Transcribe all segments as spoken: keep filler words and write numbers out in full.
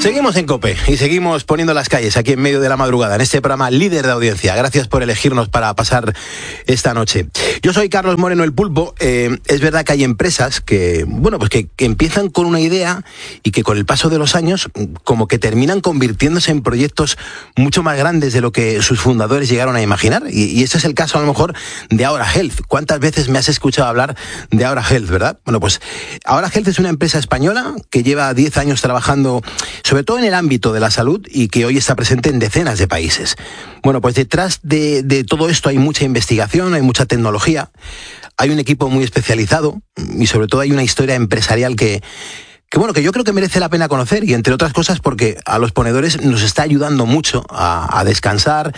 Seguimos en COPE y seguimos poniendo las calles aquí en medio de la madrugada, en este programa líder de audiencia. Gracias por elegirnos para pasar esta noche. Yo soy Carlos Moreno, el Pulpo. Eh, es verdad que hay empresas que, bueno, pues que, que empiezan con una idea y que con el paso de los años como que terminan convirtiéndose en proyectos mucho más grandes de lo que sus fundadores llegaron a imaginar. Y, y este es el caso a lo mejor de Aura Health. ¿Cuántas veces me has escuchado hablar de Aura Health, verdad? Bueno, pues Aura Health es una empresa española que lleva diez años trabajando sobre todo en el ámbito de la salud y que hoy está presente en decenas de países. Bueno, pues detrás de, de todo esto hay mucha investigación, hay mucha tecnología, hay un equipo muy especializado y sobre todo hay una historia empresarial que, que bueno, que yo creo que merece la pena conocer, y entre otras cosas porque a los ponedores nos está ayudando mucho a, a descansar,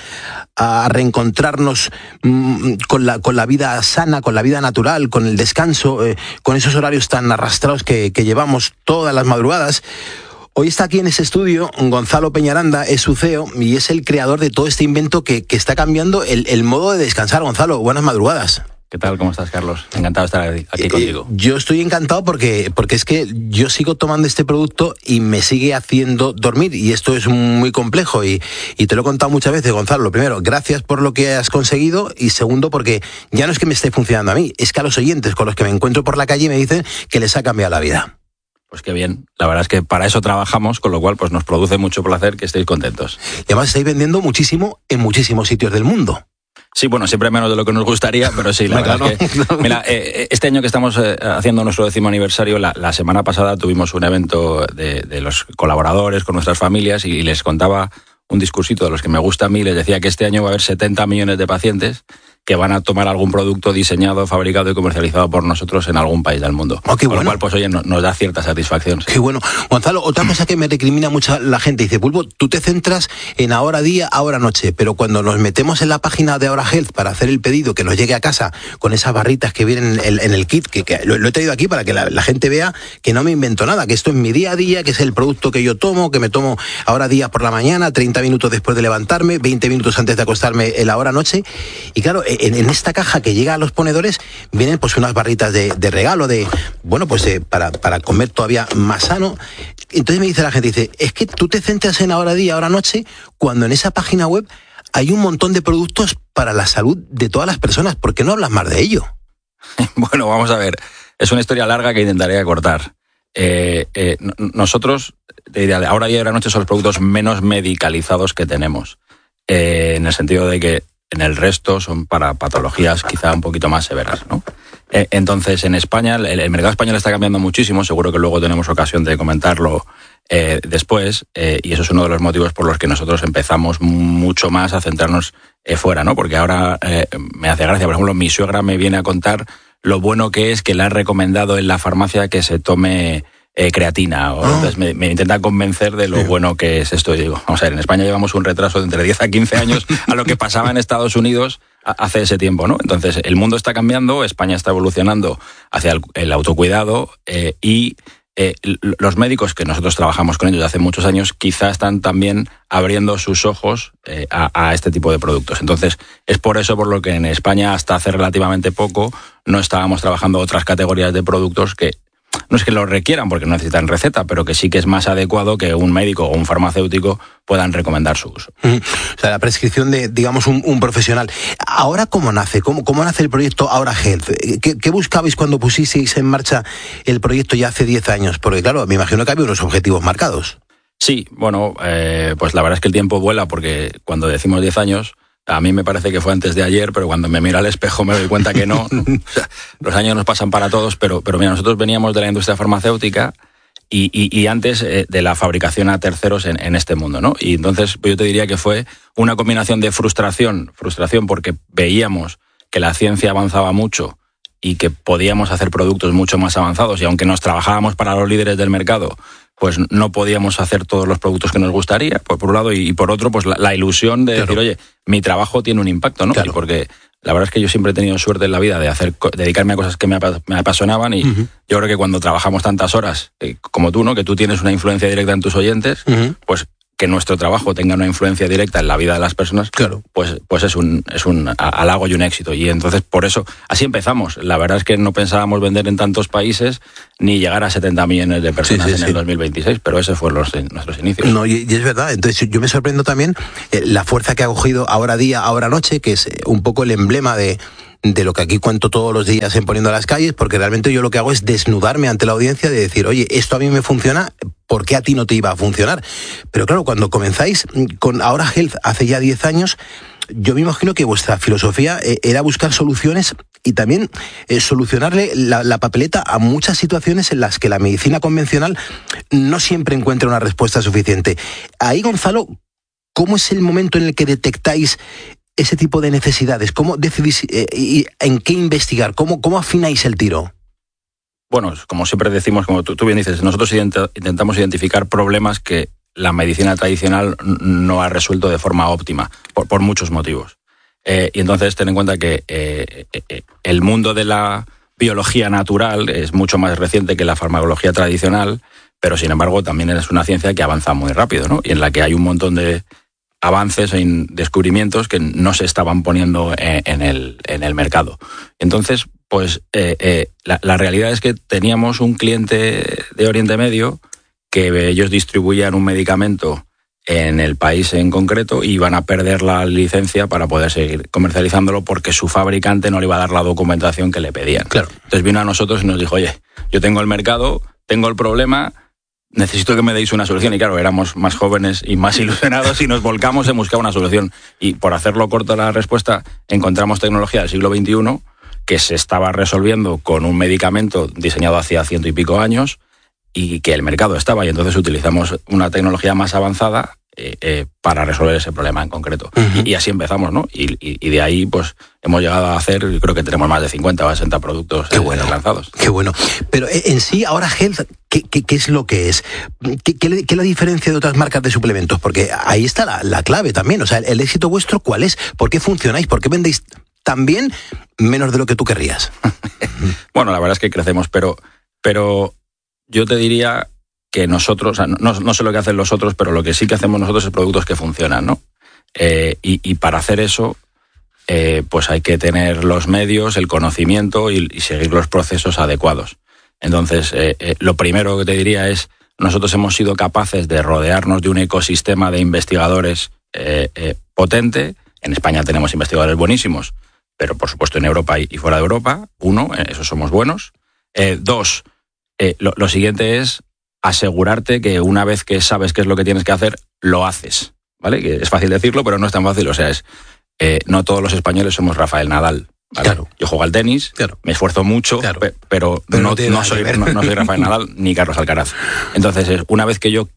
a reencontrarnos mmm, con, la, con la vida sana, con la vida natural, con el descanso, eh, con esos horarios tan arrastrados que, que llevamos todas las madrugadas. Hoy está aquí en ese estudio Gonzalo Peñaranda, es su C E O y es el creador de todo este invento que, que está cambiando el, el modo de descansar. Gonzalo, buenas madrugadas. ¿Qué tal? ¿Cómo estás, Carlos? Encantado de estar aquí eh, contigo. Yo estoy encantado porque, porque es que yo sigo tomando este producto y me sigue haciendo dormir, y esto es muy complejo y, y te lo he contado muchas veces, Gonzalo. Lo primero, gracias por lo que has conseguido, y segundo, porque ya no es que me esté funcionando a mí, es que a los oyentes con los que me encuentro por la calle me dicen que les ha cambiado la vida. Pues qué bien, la verdad es que para eso trabajamos, con lo cual pues nos produce mucho placer que estéis contentos. Y además estáis vendiendo muchísimo en muchísimos sitios del mundo. Sí, bueno, siempre menos de lo que nos gustaría, pero sí, la verdad es que... Mira, eh, este año que estamos eh, haciendo nuestro décimo aniversario, la, la semana pasada tuvimos un evento de, de los colaboradores con nuestras familias y, y les contaba un discursito de los que me gusta a mí. Les decía que este año va a haber setenta millones de pacientes que van a tomar algún producto diseñado, fabricado y comercializado por nosotros en algún país del mundo. Oh, qué Con bueno. lo cual, pues oye, no, nos da cierta satisfacción. Sí. Qué bueno. Gonzalo, otra cosa que me recrimina mucho la gente, dice, Pulpo, tú te centras en ahora día, ahora noche, pero cuando nos metemos en la página de Aura Health para hacer el pedido, que nos llegue a casa con esas barritas que vienen en, en el kit, que, que lo, lo he traído aquí para que la, la gente vea que no me invento nada, que esto es mi día a día, que es el producto que yo tomo, que me tomo ahora día por la mañana, treinta minutos después de levantarme, veinte minutos antes de acostarme en la hora noche. Y claro, en, en esta caja que llega a los ponedores vienen pues unas barritas de, de regalo, de bueno, pues eh, para, para comer todavía más sano. Entonces me dice la gente, dice, es que tú te centras en ahora día, ahora noche, cuando en esa página web hay un montón de productos para la salud de todas las personas. ¿Por qué no hablas más de ello? Bueno, vamos a ver, es una historia larga que intentaré acortar. Eh, eh, nosotros, te diría, ahora día y ahora noche son los productos menos medicalizados que tenemos, eh, en el sentido de que en el resto son para patologías quizá un poquito más severas, ¿no? Eh, entonces, en España, el, el mercado español está cambiando muchísimo, seguro que luego tenemos ocasión de comentarlo eh, después, eh, y eso es uno de los motivos por los que nosotros empezamos mucho más a centrarnos eh, fuera, ¿no? Porque ahora eh, me hace gracia, por ejemplo, mi suegra me viene a contar lo bueno que es que le han recomendado en la farmacia que se tome Eh, creatina, o, oh. entonces me, me intentan convencer de lo sí. bueno que es esto. Y digo, vamos a ver, en España llevamos un retraso de entre diez a quince años a lo que pasaba en Estados Unidos hace ese tiempo, ¿no? Entonces, el mundo está cambiando, España está evolucionando hacia el, el autocuidado eh, y eh, los médicos que nosotros trabajamos con ellos desde hace muchos años quizá están también abriendo sus ojos eh, a, a este tipo de productos. Entonces, es por eso por lo que en España hasta hace relativamente poco no estábamos trabajando otras categorías de productos que no es que lo requieran porque no necesitan receta, pero que sí que es más adecuado que un médico o un farmacéutico puedan recomendar su uso. Mm, o sea, la prescripción de, digamos, un, un profesional. ¿Ahora cómo nace? ¿Cómo, cómo nace el proyecto Aura Health? ¿Qué, ¿Qué buscabais cuando pusisteis en marcha el proyecto ya hace diez años? Porque claro, me imagino que había unos objetivos marcados. Sí, bueno, eh, pues la verdad es que el tiempo vuela, porque cuando decimos diez años... A mí me parece que fue antes de ayer, pero cuando me miro al espejo me doy cuenta que no. O sea, los años nos pasan para todos, pero, pero mira, nosotros veníamos de la industria farmacéutica y, y, y antes eh, de la fabricación a terceros en, en este mundo, ¿no? Y entonces yo te diría que fue una combinación de frustración, frustración porque veíamos que la ciencia avanzaba mucho y que podíamos hacer productos mucho más avanzados, y aunque nos trabajábamos para los líderes del mercado, pues no podíamos hacer todos los productos que nos gustaría, pues por un lado, y por otro, pues la, la ilusión de claro. decir, oye, mi trabajo tiene un impacto, ¿no? Claro. Y porque la verdad es que yo siempre he tenido suerte en la vida de hacer dedicarme a cosas que me, me apasionaban, y uh-huh. yo creo que cuando trabajamos tantas horas, eh, como tú, ¿no? Que tú tienes una influencia directa en tus oyentes, uh-huh. pues que nuestro trabajo tenga una influencia directa en la vida de las personas, claro, pues, pues es un es un halago y un éxito. Y entonces, por eso, así empezamos. La verdad es que no pensábamos vender en tantos países ni llegar a setenta millones de personas sí, sí, en sí. el dos mil veintiséis, pero esos fueron los, nuestros inicios. No, y, y es verdad. Entonces, yo me sorprendo también eh, la fuerza que ha cogido Ahora Día, Ahora Noche, que es un poco el emblema de... de lo que aquí cuento todos los días en Poniendo las Calles, porque realmente yo lo que hago es desnudarme ante la audiencia de decir, oye, esto a mí me funciona, ¿por qué a ti no te iba a funcionar? Pero claro, cuando comenzáis con Ahora Health hace ya diez años, yo me imagino que vuestra filosofía eh, era buscar soluciones y también eh, solucionarle la, la papeleta a muchas situaciones en las que la medicina convencional no siempre encuentra una respuesta suficiente. Ahí, Gonzalo, ¿cómo es el momento en el que detectáis ese tipo de necesidades? ¿Cómo decidís eh, y en qué investigar? ¿Cómo, cómo afináis el tiro? Bueno, como siempre decimos, como tú, tú bien dices, nosotros ident- intentamos identificar problemas que la medicina tradicional no ha resuelto de forma óptima, por, por muchos motivos. Eh, y entonces ten en cuenta que eh, eh, el mundo de la biología natural es mucho más reciente que la farmacología tradicional, pero sin embargo también es una ciencia que avanza muy rápido, ¿no? Y en la que hay un montón de avances en descubrimientos que no se estaban poniendo en, en, el, en el mercado. Entonces, pues eh, eh, la, la realidad es que teníamos un cliente de Oriente Medio que ellos distribuían un medicamento en el país en concreto y iban a perder la licencia para poder seguir comercializándolo porque su fabricante no le iba a dar la documentación que le pedían. Claro. Entonces vino a nosotros y nos dijo, oye, yo tengo el mercado, tengo el problema, necesito que me deis una solución. Y claro, éramos más jóvenes y más ilusionados y nos volcamos en buscar una solución. Y por hacerlo corto la respuesta, encontramos tecnología del siglo veintiuno que se estaba resolviendo con un medicamento diseñado hacía ciento y pico años y que el mercado estaba. Y entonces utilizamos una tecnología más avanzada eh, eh, para resolver ese problema en concreto. Uh-huh. Y, y así empezamos, ¿no? Y, y, y de ahí, pues, hemos llegado a hacer, creo que tenemos más de cincuenta o sesenta productos qué bueno, lanzados. Qué bueno. Pero en sí, ahora Health, ¿qué, qué, qué es lo que es? ¿Qué, qué, ¿Qué es la diferencia de otras marcas de suplementos? Porque ahí está la, la clave también. O sea, el éxito vuestro, ¿cuál es? ¿Por qué funcionáis? ¿Por qué vendéis tan bien menos de lo que tú querrías? Bueno, la verdad es que crecemos, pero, pero yo te diría que nosotros, o sea, no, no sé lo que hacen los otros, pero lo que sí que hacemos nosotros es productos que funcionan, ¿no? Eh, y, y para hacer eso, eh, pues hay que tener los medios, el conocimiento y, y seguir los procesos adecuados. Entonces, eh, eh, lo primero que te diría es, nosotros hemos sido capaces de rodearnos de un ecosistema de investigadores eh, eh, potente. En España tenemos investigadores buenísimos, pero por supuesto en Europa y, y fuera de Europa. Uno, eh, esos somos buenos. Eh, dos, eh, lo, lo siguiente es asegurarte que una vez que sabes qué es lo que tienes que hacer, lo haces, ¿vale? Que es fácil decirlo, pero no es tan fácil. O sea, es eh, no todos los españoles somos Rafael Nadal, ¿vale? Claro. Yo juego al tenis, claro. Me esfuerzo mucho, claro. pe- pero, pero no, no, no, soy, no, no soy Rafael Nadal ni Carlos Alcaraz. Entonces, una vez que yo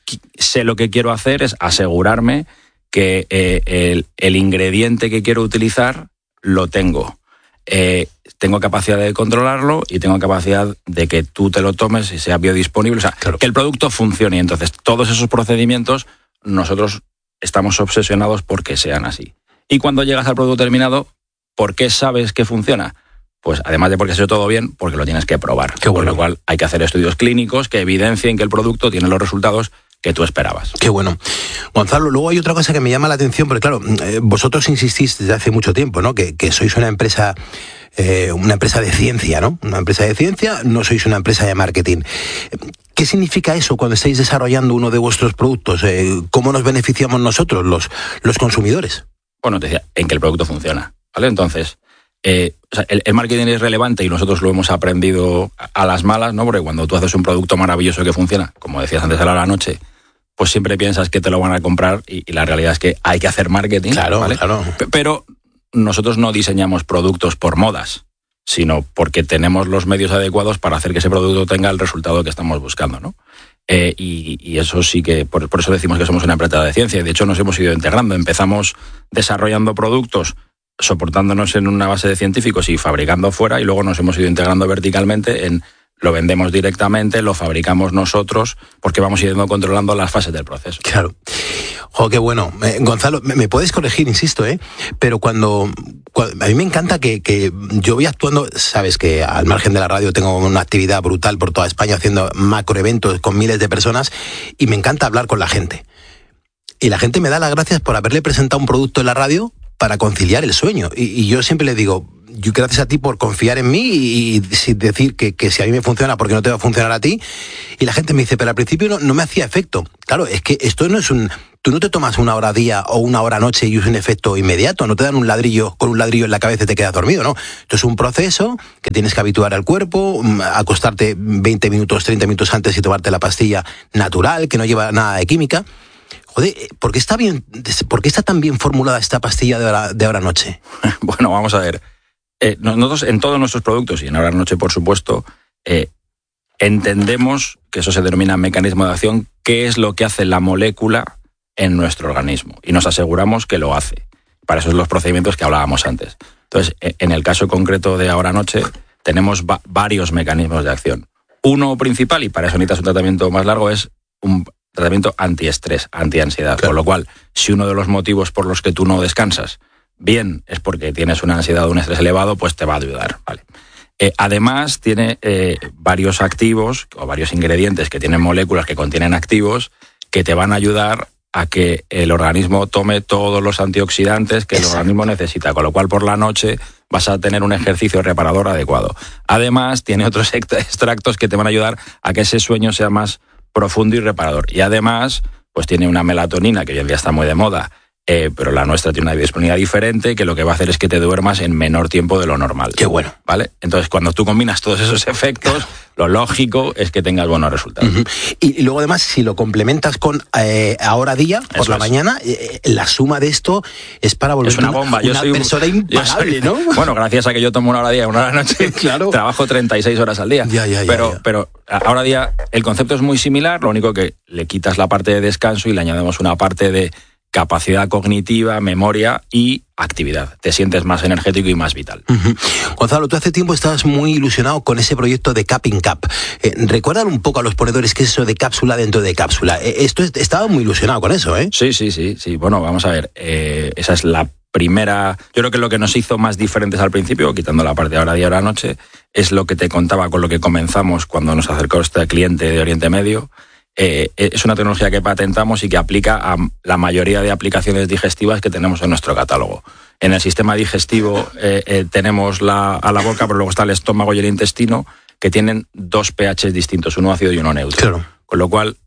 sé lo que quiero hacer, es asegurarme que eh, el, el ingrediente que quiero utilizar lo tengo. Eh, tengo capacidad de controlarlo y tengo capacidad de que tú te lo tomes y sea biodisponible. O sea, claro, que el producto funcione. Y entonces, todos esos procedimientos, nosotros estamos obsesionados por que sean así. Y cuando llegas al producto terminado, ¿por qué sabes que funciona? Pues además de porque se ha hecho todo bien, porque lo tienes que probar. Qué bueno. Por lo cual hay que hacer estudios clínicos que evidencien que el producto tiene los resultados que tú esperabas. Qué bueno. Gonzalo, luego hay otra cosa que me llama la atención, porque claro, eh, vosotros insistís desde hace mucho tiempo, ¿no? Que, que sois una empresa, eh, una empresa de ciencia, ¿no? Una empresa de ciencia, no sois una empresa de marketing. ¿Qué significa eso cuando estáis desarrollando uno de vuestros productos? Eh, ¿Cómo nos beneficiamos nosotros, los, los consumidores? Bueno, te decía, en que el producto funciona, ¿vale? Entonces, eh, o sea, el, el marketing es relevante y nosotros lo hemos aprendido a, a las malas, ¿no? Porque cuando tú haces un producto maravilloso que funciona, como decías antes a la noche, pues siempre piensas que te lo van a comprar y, y la realidad es que hay que hacer marketing, claro, ¿vale? Claro. P- pero nosotros no diseñamos productos por modas, sino porque tenemos los medios adecuados para hacer que ese producto tenga el resultado que estamos buscando, ¿no? Eh, y, y eso sí que, por, por eso decimos que somos una empresa de ciencia. De hecho, nos hemos ido integrando. Empezamos desarrollando productos, soportándonos en una base de científicos y fabricando fuera, y luego nos hemos ido integrando verticalmente en lo vendemos directamente, lo fabricamos nosotros, porque vamos yendo controlando las fases del proceso. Claro. Jo, qué bueno. Eh, Gonzalo, me, me puedes corregir, insisto, ¿eh? Pero cuando, cuando... A mí me encanta que, que yo voy actuando, sabes que al margen de la radio tengo una actividad brutal por toda España haciendo macroeventos con miles de personas y me encanta hablar con la gente. y la gente me da las gracias por haberle presentado un producto en la radio para conciliar el sueño. Y, y yo siempre le digo, yo gracias a ti por confiar en mí y, y decir que, que si a mí me funciona, porque no te va a funcionar a ti. Y la gente me dice, pero al principio no, no me hacía efecto. Claro, es que esto no es un... Tú no te tomas una hora día o una hora noche y es un efecto inmediato. No te dan un ladrillo con un ladrillo en la cabeza y te quedas dormido, ¿no? Esto es un proceso que tienes que habituar al cuerpo, acostarte veinte minutos, treinta minutos antes y tomarte la pastilla natural, que no lleva nada de química. Joder, ¿por qué está bien, por qué está tan bien formulada esta pastilla de hora, de hora noche? Bueno, vamos a ver. Eh, nosotros en todos nuestros productos, y en hora noche, por supuesto, eh, entendemos que eso se denomina mecanismo de acción, qué es lo que hace la molécula en nuestro organismo, y nos aseguramos que lo hace. Para eso son los procedimientos que hablábamos antes. Entonces, en el caso concreto de ahora noche, tenemos va- varios mecanismos de acción. Uno principal, y para eso necesitas un tratamiento más largo, es un tratamiento antiestrés, antiansiedad. Claro. Con lo cual, si uno de los motivos por los que tú no descansas, bien, es porque tienes una ansiedad o un estrés elevado, pues te va a ayudar, ¿vale? Eh, además, tiene eh, varios activos o varios ingredientes que tienen moléculas que contienen activos que te van a ayudar a que el organismo tome todos los antioxidantes que el Exacto. organismo necesita, con lo cual por la noche vas a tener un ejercicio reparador adecuado. Además, tiene otros extractos que te van a ayudar a que ese sueño sea más profundo y reparador. Y además, pues tiene una melatonina, que hoy en día está muy de moda, eh, pero la nuestra tiene una disponibilidad diferente, que lo que va a hacer es que te duermas en menor tiempo de lo normal. Qué bueno. ¿Vale? Entonces, cuando tú combinas todos esos efectos, lo lógico es que tengas buenos resultados. Uh-huh. Y, y luego además, si lo complementas con eh, ahora día, por Eso la es. mañana, eh, la suma de esto es para volver Es una bomba. Yo una soy un, persona imparable, yo soy, ¿no? Bueno, gracias a que yo tomo una hora día, una hora a la noche, Claro. trabajo treinta y seis horas al día. Ya, ya, ya, pero, ya. pero ahora día el concepto es muy similar, lo único que le quitas la parte de descanso y le añadimos una parte de capacidad cognitiva, memoria y actividad. Te sientes más energético y más vital. Uh-huh. Gonzalo, tú hace tiempo estabas muy ilusionado con ese proyecto de Capping Cap. Eh, recuerdan un poco a los ponedores qué es eso de cápsula dentro de cápsula. Eh, esto es, estaba muy ilusionado con eso, ¿eh? Sí, sí, sí, sí. Bueno, vamos a ver. Eh, esa es la primera. Yo creo que lo que nos hizo más diferentes al principio, quitando la parte de ahora día, ahora noche, es lo que te contaba con lo que comenzamos cuando nos acercó este cliente de Oriente Medio. Eh, es una tecnología que patentamos y que aplica a la mayoría de aplicaciones digestivas que tenemos en nuestro catálogo. En el sistema digestivo eh, eh, tenemos la, a la boca, pero luego está el estómago y el intestino, que tienen dos pHs distintos, uno ácido y uno neutro. Claro. Con lo cual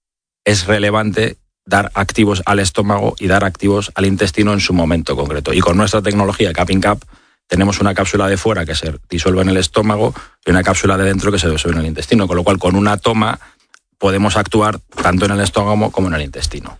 es relevante dar activos al estómago y dar activos al intestino en su momento concreto. Y con nuestra tecnología Capping Cap tenemos una cápsula de fuera que se disuelve en el estómago y una cápsula de dentro que se disuelve en el intestino. Con lo cual, con una toma podemos actuar tanto en el estómago como en el intestino.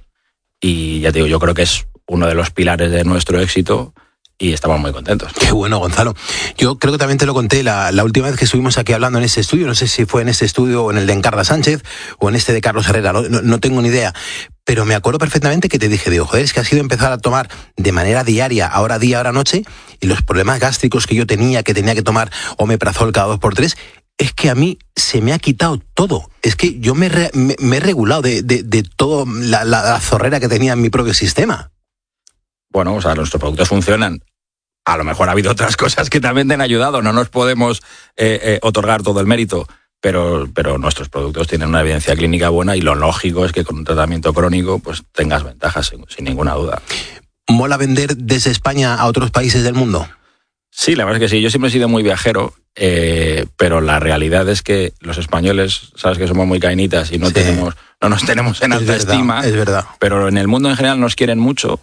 Y ya te digo, yo creo que es uno de los pilares de nuestro éxito y estamos muy contentos. Qué bueno, Gonzalo. Yo creo que también te lo conté la, la última vez que estuvimos aquí hablando en este estudio, no sé si fue en este estudio o en el de Encarda Sánchez o en este de Carlos Herrera, no, no, no tengo ni idea, pero me acuerdo perfectamente que te dije, digo, joder, es que ha sido empezar a tomar de manera diaria, ahora día, ahora noche, y los problemas gástricos que yo tenía, que tenía que tomar omeprazol cada dos por tres, es que a mí se me ha quitado todo. Es que yo me, re, me, me he regulado de, de, de toda la, la, la zorrera que tenía en mi propio sistema. Bueno, o sea, nuestros productos funcionan. A lo mejor ha habido otras cosas que también te han ayudado. No nos podemos eh, eh, otorgar todo el mérito, pero, pero nuestros productos tienen una evidencia clínica buena y lo lógico es que con un tratamiento crónico pues tengas ventajas, sin, sin ninguna duda. ¿Mola vender desde España a otros países del mundo? Sí, la verdad es que sí. Yo siempre he sido muy viajero, eh, pero la realidad es que los españoles, sabes que somos muy cainitas y no, sí. tenemos, no nos tenemos en alta es verdad, estima. Es verdad. Pero en el mundo en general nos quieren mucho.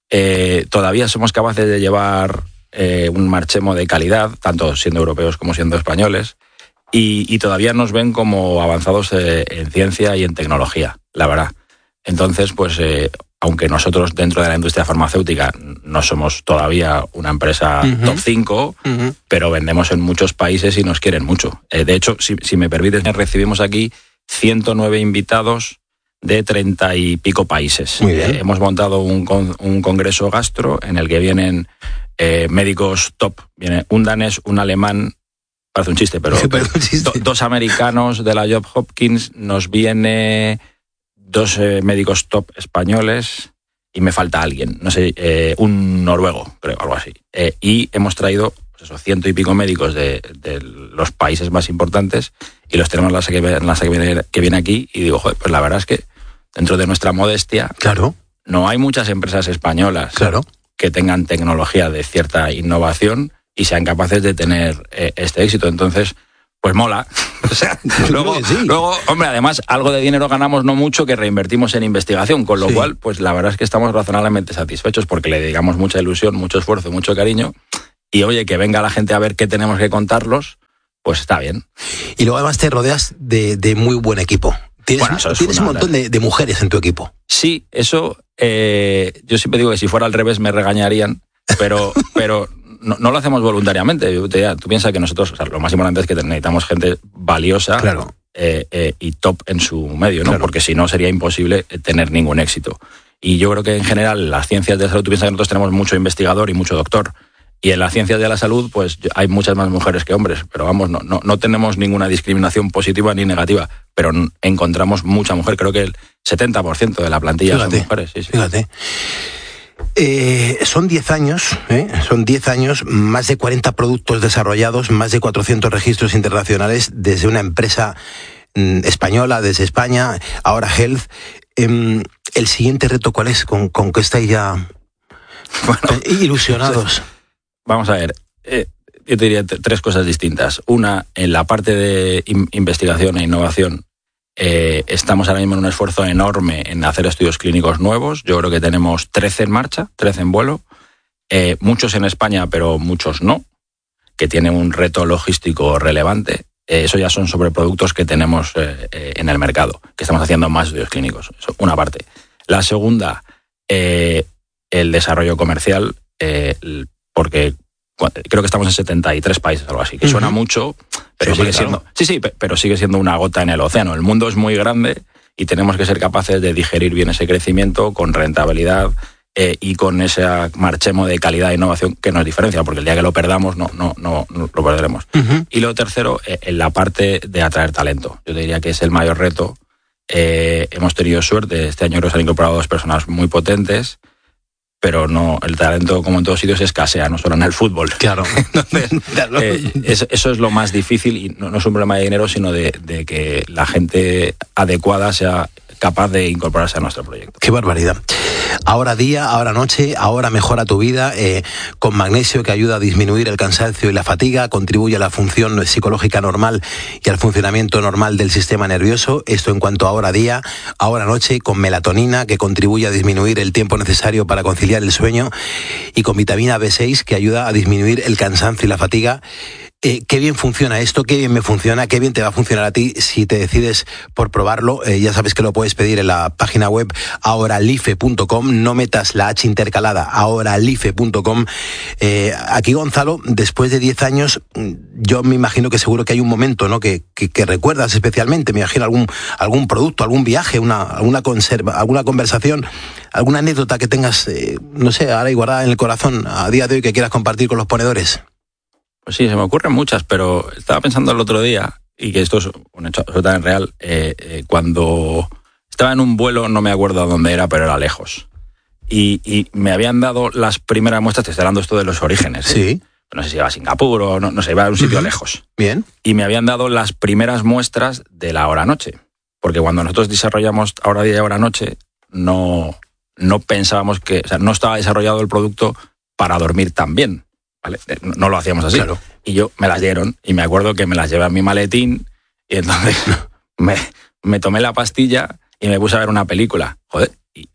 Eh, todavía somos capaces de llevar eh, un marchemo de calidad, tanto siendo europeos como siendo españoles, y, y todavía nos ven como avanzados eh, en ciencia y en tecnología, la verdad. Entonces, pues... Eh, aunque nosotros dentro de la industria farmacéutica no somos todavía una empresa uh-huh. top cinco, uh-huh. pero vendemos en muchos países y nos quieren mucho. Eh, de hecho, si, si me permites, recibimos aquí ciento nueve invitados de treinta y pico países. Muy bien. Eh, hemos montado un, con, un congreso gastro en el que vienen eh, médicos top. Viene un danés, un alemán, parece un chiste, pero, sí, pero un chiste. Do, dos americanos de la Johns Hopkins, nos viene... dos eh, médicos top españoles y me falta alguien, no sé, eh, un noruego, creo, algo así. Eh, y hemos traído pues eso, ciento y pico médicos de, de los países más importantes y los tenemos en la que, viene, que viene aquí y digo, joder, pues la verdad es que dentro de nuestra modestia, claro, no hay muchas empresas españolas claro. que tengan tecnología de cierta innovación y sean capaces de tener eh, este éxito. Entonces, pues mola. O sea, luego, sí. luego, hombre, además, algo de dinero ganamos, no mucho, que reinvertimos en investigación, con lo sí. cual, pues la verdad es que estamos razonablemente satisfechos porque le dedicamos mucha ilusión, mucho esfuerzo, mucho cariño. Y oye, que venga la gente a ver qué tenemos que contarlos, pues está bien. Y luego además te rodeas de, de muy buen equipo. Tienes, bueno, tienes un montón de, de mujeres en tu equipo. Sí, eso, eh, yo siempre digo que si fuera al revés me regañarían, pero... pero No, no lo hacemos voluntariamente. Yo te diría, tú piensas que nosotros, o sea, lo más importante es que necesitamos gente valiosa claro. eh, eh, y top en su medio, ¿no? Claro. Porque si no sería imposible tener ningún éxito. Y yo creo que en general las ciencias de la salud, tú piensas que nosotros tenemos mucho investigador y mucho doctor. Y en las ciencias de la salud, pues hay muchas más mujeres que hombres. Pero vamos, no, no, no tenemos ninguna discriminación positiva ni negativa. Pero encontramos mucha mujer. Creo que el setenta por ciento de la plantilla fíjate, son mujeres. Sí, sí. Fíjate. Eh, son diez años, ¿eh? son diez años, más de cuarenta productos desarrollados, más de cuatrocientos registros internacionales desde una empresa mm, española, desde España, ahora Health. Eh, ¿El siguiente reto cuál es? ¿Con, con qué estáis ya bueno, ilusionados? Vamos a ver, eh, yo te diría t- tres cosas distintas. Una, en la parte de in- investigación e innovación, Eh, estamos ahora mismo en un esfuerzo enorme en hacer estudios clínicos nuevos. Yo creo que tenemos trece en marcha, trece en vuelo, eh, muchos en España, pero muchos no, que tienen un reto logístico relevante. Eh, eso ya son sobre productos que tenemos eh, eh, en el mercado, que estamos haciendo más estudios clínicos. Eso, una parte. La segunda, eh, el desarrollo comercial, eh, porque creo que estamos en setenta y tres países, algo así, que suena uh-huh. mucho, pero sí, sigue claro. siendo, sí, sí, pero sigue siendo una gota en el océano. El mundo es muy grande y tenemos que ser capaces de digerir bien ese crecimiento con rentabilidad eh, y con ese marchemo de calidad e innovación que nos diferencia, porque el día que lo perdamos no, no, no, no lo perderemos. Uh-huh. Y lo tercero, eh, en la parte de atraer talento. Yo diría que es el mayor reto. Eh, hemos tenido suerte, este año se han incorporado dos personas muy potentes, pero no, el talento, como en todos sitios, escasea, no solo en el fútbol. Claro. Entonces, eh, eso, eso es lo más difícil, y no, no es un problema de dinero, sino de, de que la gente adecuada sea capaz de incorporarse a nuestro proyecto. ¡Qué barbaridad! Ahora día, ahora noche, ahora mejora tu vida, eh, con magnesio, que ayuda a disminuir el cansancio y la fatiga, contribuye a la función psicológica normal y al funcionamiento normal del sistema nervioso. Esto en cuanto a ahora día, ahora noche, con melatonina, que contribuye a disminuir el tiempo necesario para conciliar el sueño, y con vitamina B seis, que ayuda a disminuir el cansancio y la fatiga. Eh, qué bien funciona esto, qué bien me funciona, qué bien te va a funcionar a ti si te decides por probarlo. Eh, ya sabes que lo puedes pedir en la página web ahoralife punto com, no metas la H intercalada, ahoralife punto com. Eh, aquí, Gonzalo, después de diez años, yo me imagino que seguro que hay un momento, ¿no?, que, que, que recuerdas especialmente. Me imagino algún, algún producto, algún viaje, una, alguna, conserva, alguna conversación, alguna anécdota que tengas, eh, no sé, ahora y guardada en el corazón a día de hoy, que quieras compartir con los ponedores. Pues sí, se me ocurren muchas, pero estaba pensando el otro día, y que esto es un hecho absolutamente real, eh, eh, cuando estaba en un vuelo, no me acuerdo a dónde era, pero era lejos. Y, y me habían dado las primeras muestras, te estoy hablando esto de los orígenes. ¿eh? Sí. No sé si iba a Singapur o no, no sé, iba a un sitio uh-huh. lejos. Bien. Y me habían dado las primeras muestras de la hora-noche. Porque cuando nosotros desarrollamos hora día y hora noche, no, no pensábamos que, o sea, no estaba desarrollado el producto para dormir tan bien. ¿Vale? No lo hacíamos así. Claro. Y yo me las dieron, y me acuerdo que me las llevé a mi maletín, y entonces me, me tomé la pastilla y me puse a ver una película. Joder, y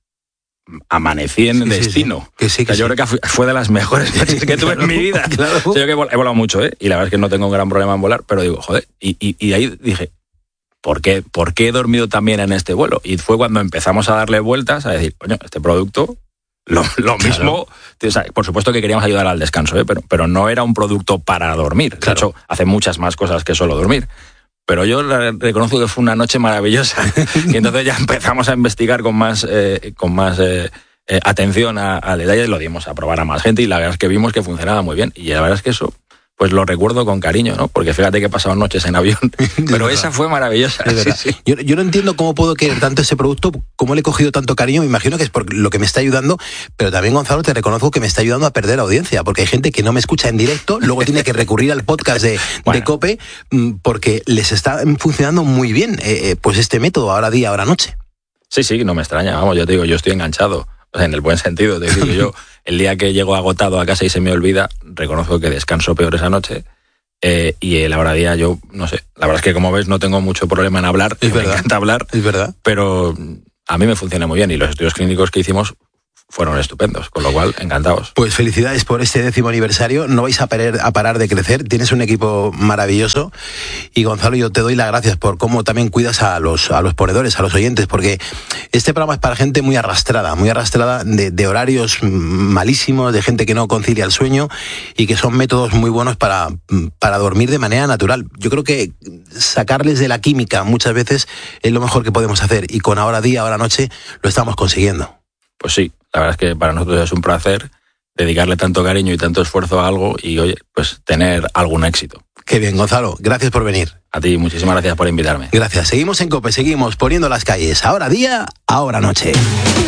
amanecí en sí, Destino. Sí, sí. Que sí, que o sea, yo sí. creo que fue de las mejores veces que tuve claro, en mi vida. Claro. O sea, yo que he volado mucho, ¿eh? Y la verdad es que no tengo un gran problema en volar, pero digo, joder, y, y, y de ahí dije, ¿por qué, ¿por qué he dormido tan bien en este vuelo? Y fue cuando empezamos a darle vueltas, a decir, coño, este producto... Lo, lo mismo, claro. O sea, por supuesto que queríamos ayudar al descanso, ¿eh? pero, pero no era un producto para dormir. Claro. De hecho, hace muchas más cosas que solo dormir. Pero yo reconozco que fue una noche maravillosa. Y entonces ya empezamos a investigar con más, eh, con más eh, eh, atención al detalle, lo dimos a probar a más gente, y la verdad es que vimos que funcionaba muy bien. Y la verdad es que eso... pues lo recuerdo con cariño, ¿no? Porque fíjate que he pasado noches en avión, pero esa fue maravillosa. Sí, sí. Yo, yo no entiendo cómo puedo querer tanto ese producto, cómo le he cogido tanto cariño. Me imagino que es por lo que me está ayudando, pero también, Gonzalo, te reconozco que me está ayudando a perder audiencia, porque hay gente que no me escucha en directo, luego tiene que recurrir al podcast de, bueno. de COPE, porque les está funcionando muy bien eh, pues este método, ahora día, ahora noche. Sí, sí, no me extraña, vamos, yo te digo, yo estoy enganchado. O sea, en el buen sentido. Es decir, que yo, el día que llego agotado a casa y se me olvida, reconozco que descanso peor esa noche. Eh, y el ahora día, yo, no sé, la verdad es que como ves no tengo mucho problema en hablar. Es me verdad. encanta hablar. Es verdad. Pero a mí me funciona muy bien y los estudios clínicos que hicimos fueron estupendos, con lo cual, encantados. Pues felicidades por este décimo aniversario. No vais a parar, a parar de crecer. Tienes un equipo maravilloso. Y Gonzalo, yo te doy las gracias por cómo también cuidas a los, a los ponedores, a los oyentes, porque este programa es para gente muy arrastrada, muy arrastrada de, de horarios malísimos, de gente que no concilia el sueño y que son métodos muy buenos para, para dormir de manera natural. Yo creo que sacarles de la química muchas veces es lo mejor que podemos hacer y con ahora día, ahora noche lo estamos consiguiendo. Pues sí, la verdad es que para nosotros es un placer dedicarle tanto cariño y tanto esfuerzo a algo y, oye, pues tener algún éxito. Qué bien, Gonzalo. Gracias por venir. A ti, muchísimas gracias por invitarme. Gracias. Seguimos en COPE, seguimos poniendo las calles. Ahora día, ahora noche.